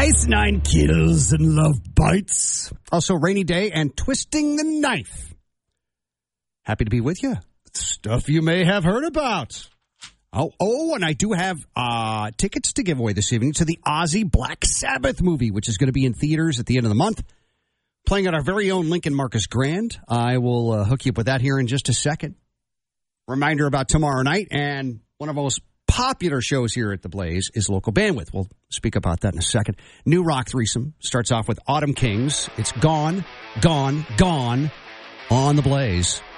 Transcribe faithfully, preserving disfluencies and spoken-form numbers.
Ice Nine Kills and Love Bites. Also, Rainy Day and Twisting the Knife. Happy to be with you. Stuff you may have heard about. Oh, oh, and I do have uh, tickets to give away this evening to the Ozzy Black Sabbath movie, which is going to be in theaters at the end of the month. Playing at our very own Lincoln Marcus Grand. I will uh, hook you up with that here in just a second. Reminder about tomorrow night, and one of our most popular shows here at the Blaze is Local Bandwidth. We'll speak about that in a second. New rock threesome starts off with Autumn Kings. It's Gone, Gone, Gone on the Blaze.